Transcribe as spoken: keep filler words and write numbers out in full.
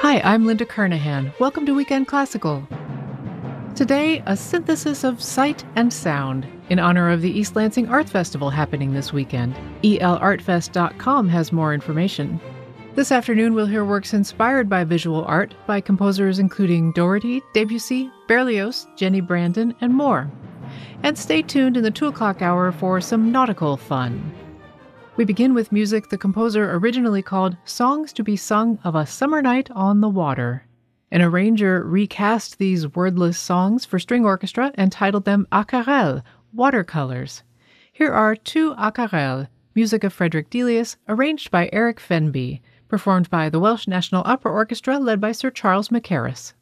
Hi, I'm Linda Kernahan. Welcome to Weekend Classical. Today, a synthesis of sight and sound in honor of the East Lansing Art Festival happening this weekend. E L art fest dot com has more information. This afternoon, we'll hear works inspired by visual art by composers including Doherty, Debussy, Berlioz, Jenny Brandon, and more. And stay tuned in the two o'clock hour for some nautical fun. We begin with music the composer originally called Songs to be Sung of a Summer Night on the Water. An arranger recast these wordless songs for string orchestra and titled them Aquarelles, Watercolors. Here are two Aquarelles, music of Frederick Delius, arranged by Eric Fenby, performed by the Welsh National Opera Orchestra led by Sir Charles Mackerras.